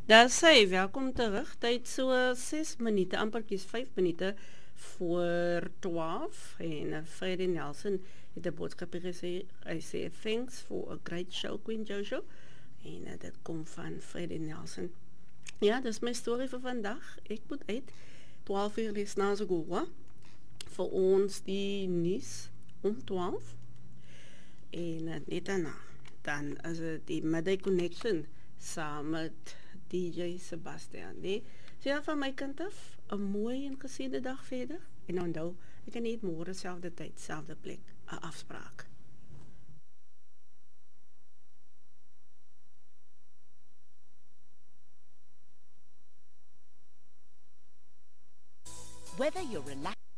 Daar sê welkom terug. Tyd so 6 minute, amperkies 5 minute voor 12 en Freddie Nelson het 'n boodskap gesê. Hy sê thanks for a great show Queen Jojo. En dit kom van Freddie Nelson. Ja, dis my storie vir vandag. Ek moet uit 12 uur lees na so goed. Vir ons die nuus om 12 en net daarna dan is dit die Midday Connection saam met DJ Sebastian, nee. So ja, van my kant af, 'n mooi en geseënde dag verder. En onthou, ek kan net môre selfde tyd, selfde plek, 'n afspraak. Whether you're relaxed